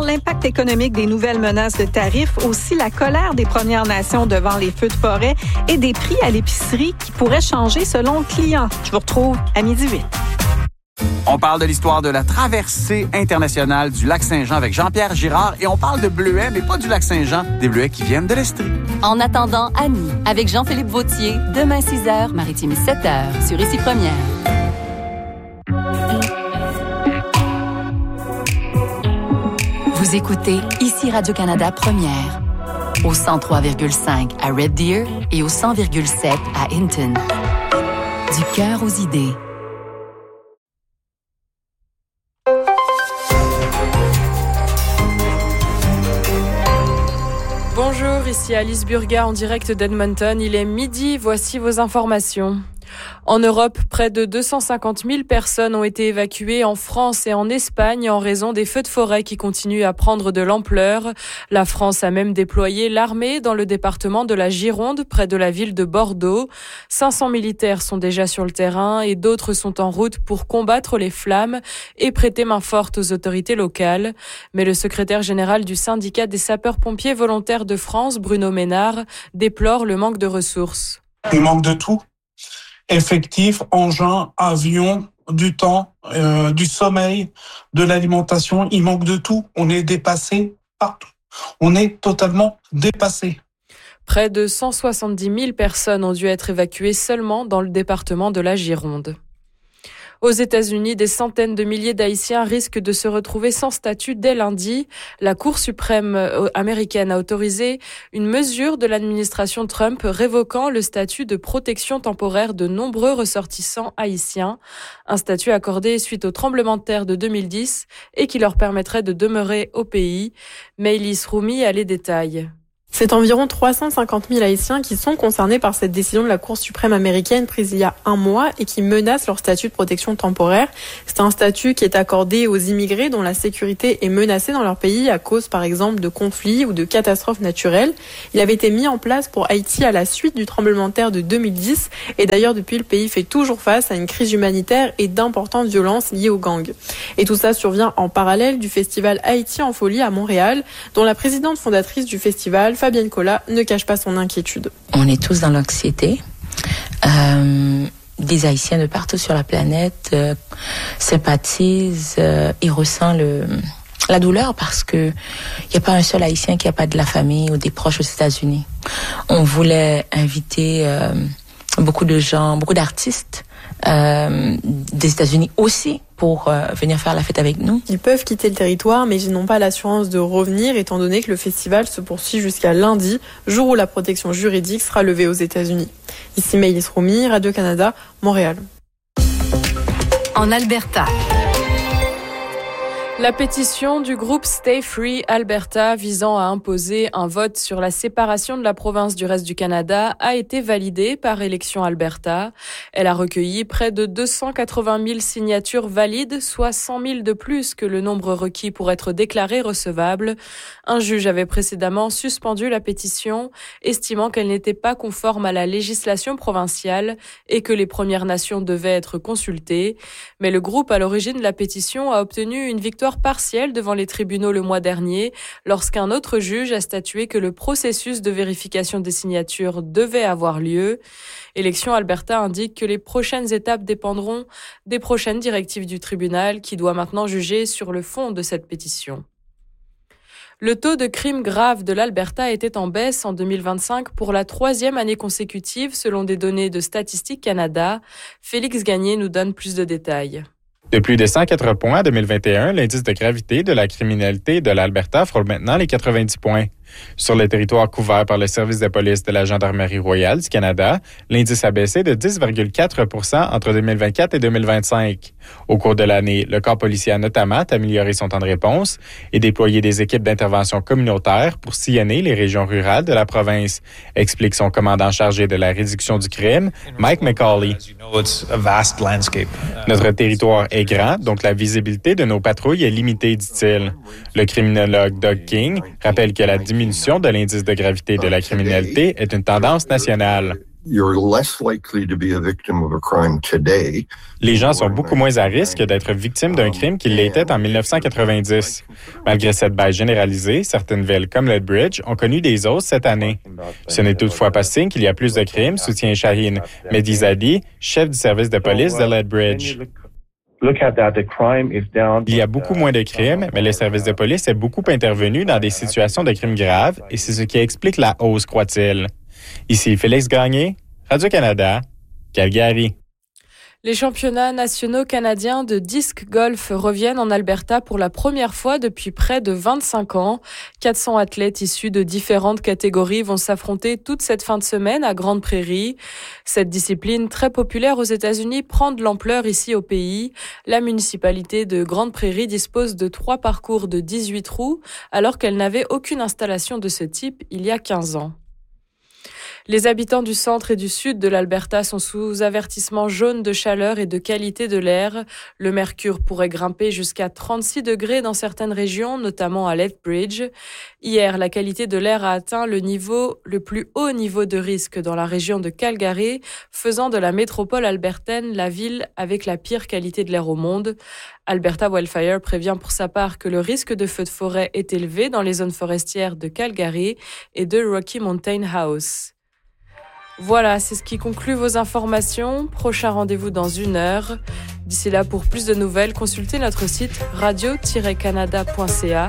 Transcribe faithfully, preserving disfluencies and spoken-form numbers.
parle l'impact économique des nouvelles menaces de tarifs, aussi la colère des Premières Nations devant les feux de forêt et des prix à l'épicerie qui pourraient changer selon le client. Je vous retrouve à midi huit. On parle de l'histoire de la traversée internationale du lac Saint-Jean avec Jean-Pierre Girard et on parle de bleuets, mais pas du lac Saint-Jean, des bleuets qui viennent de l'Estrie. En attendant, Annie, avec Jean-Philippe Vautier, demain six heures, Maritime sept heures, sur Ici Première. Vous écoutez Ici Radio-Canada Première, au cent trois virgule cinq à Red Deer et au cent virgule sept à Hinton. Du cœur aux idées. Bonjour, ici Alice Burga en direct d'Edmonton. Il est midi, voici vos informations. En Europe, près de deux cent cinquante mille personnes ont été évacuées en France et en Espagne en raison des feux de forêt qui continuent à prendre de l'ampleur. La France a même déployé l'armée dans le département de la Gironde, près de la ville de Bordeaux. cinq cents militaires sont déjà sur le terrain et d'autres sont en route pour combattre les flammes et prêter main forte aux autorités locales. Mais le secrétaire général du syndicat des sapeurs-pompiers volontaires de France, Bruno Ménard, déplore le manque de ressources. Il manque de tout. Effectifs, engins, avions, du temps, euh, du sommeil, de l'alimentation. Il manque de tout. On est dépassé partout. On est totalement dépassé. Près de cent soixante-dix mille personnes ont dû être évacuées seulement dans le département de la Gironde. Aux États-Unis, des centaines de milliers d'Haïtiens risquent de se retrouver sans statut dès lundi. La Cour suprême américaine a autorisé une mesure de l'administration Trump révoquant le statut de protection temporaire de nombreux ressortissants haïtiens. Un statut accordé suite au tremblement de terre de deux mille dix et qui leur permettrait de demeurer au pays. Maëlys Roumi a les détails. C'est environ trois cent cinquante mille Haïtiens qui sont concernés par cette décision de la Cour suprême américaine prise il y a un mois et qui menace leur statut de protection temporaire. C'est un statut qui est accordé aux immigrés dont la sécurité est menacée dans leur pays à cause, par exemple, de conflits ou de catastrophes naturelles. Il avait été mis en place pour Haïti à la suite du tremblement de terre de deux mille dix et d'ailleurs, depuis, le pays fait toujours face à une crise humanitaire et d'importantes violences liées aux gangs. Et tout ça survient en parallèle du festival Haïti en folie à Montréal, dont la présidente fondatrice du festival, Fabienne Collat, ne cache pas son inquiétude. On est tous dans l'anxiété. Euh, des Haïtiens de partout sur la planète euh, sympathisent euh, et ressentent le, la douleur parce que il n'y a pas un seul Haïtien qui n'a pas de la famille ou des proches aux États-Unis. On voulait inviter euh, beaucoup de gens, beaucoup d'artistes euh, des États-Unis aussi pour euh, venir faire la fête avec nous. Ils peuvent quitter le territoire, mais ils n'ont pas l'assurance de revenir, étant donné que le festival se poursuit jusqu'à lundi, jour où la protection juridique sera levée aux États-Unis. Ici Maëlys Roumi, Radio-Canada, Montréal. En Alberta. La pétition du groupe Stay Free Alberta visant à imposer un vote sur la séparation de la province du reste du Canada a été validée par Élections Alberta. Elle a recueilli près de deux cent quatre-vingt mille signatures valides, soit cent mille de plus que le nombre requis pour être déclarée recevable. Un juge avait précédemment suspendu la pétition, estimant qu'elle n'était pas conforme à la législation provinciale et que les Premières Nations devaient être consultées. Mais le groupe à l'origine de la pétition a obtenu une victoire partielle devant les tribunaux le mois dernier, lorsqu'un autre juge a statué que le processus de vérification des signatures devait avoir lieu. Élections Alberta indique que les prochaines étapes dépendront des prochaines directives du tribunal, qui doit maintenant juger sur le fond de cette pétition. Le taux de crimes graves de l'Alberta était en baisse en deux mille vingt-cinq pour la troisième année consécutive, selon des données de Statistique Canada. Félix Gagné nous donne plus de détails. De plus de cent quatre points en deux mille vingt et un, l'indice de gravité de la criminalité de l'Alberta frôle maintenant les quatre-vingt-dix points. Sur le territoire couvert par le service de police de la Gendarmerie royale du Canada, l'indice a baissé de dix virgule quatre pour cent entre deux mille vingt-quatre et deux mille vingt-cinq. Au cours de l'année, le corps policier a notamment amélioré son temps de réponse et déployé des équipes d'intervention communautaire pour sillonner les régions rurales de la province, explique son commandant chargé de la réduction du crime, Mike McCauley. Notre territoire est grand, donc la visibilité de nos patrouilles est limitée, dit-il. Le criminologue Doug King rappelle que la diminution de l'indice de gravité de la criminalité est une tendance nationale. Les gens sont beaucoup moins à risque d'être victimes d'un crime qu'ils l'étaient en dix-neuf cent quatre-vingt-dix. Malgré cette baisse généralisée, certaines villes comme Lethbridge ont connu des hausses cette année. Ce n'est toutefois pas signe qu'il y a plus de crimes, soutient Shaheen Medizadi, chef du service de police de Lethbridge. Il y a beaucoup moins de crimes, mais le service de police est beaucoup intervenu dans des situations de crimes graves et c'est ce qui explique la hausse, croit-il. Ici Félix Gagné, Radio-Canada, Calgary. Les championnats nationaux canadiens de disc golf reviennent en Alberta pour la première fois depuis près de vingt-cinq ans. quatre cents athlètes issus de différentes catégories vont s'affronter toute cette fin de semaine à Grande Prairie. Cette discipline très populaire aux États-Unis prend de l'ampleur ici au pays. La municipalité de Grande Prairie dispose de trois parcours de dix-huit trous alors qu'elle n'avait aucune installation de ce type il y a quinze ans. Les habitants du centre et du sud de l'Alberta sont sous avertissement jaune de chaleur et de qualité de l'air. Le mercure pourrait grimper jusqu'à trente-six degrés dans certaines régions, notamment à Lethbridge. Hier, la qualité de l'air a atteint le niveau, le plus haut niveau de risque dans la région de Calgary, faisant de la métropole albertaine la ville avec la pire qualité de l'air au monde. Alberta Wildfire prévient pour sa part que le risque de feux de forêt est élevé dans les zones forestières de Calgary et de Rocky Mountain House. Voilà, c'est ce qui conclut vos informations. Prochain rendez-vous dans une heure. D'ici là, pour plus de nouvelles, consultez notre site radio tiret canada point c a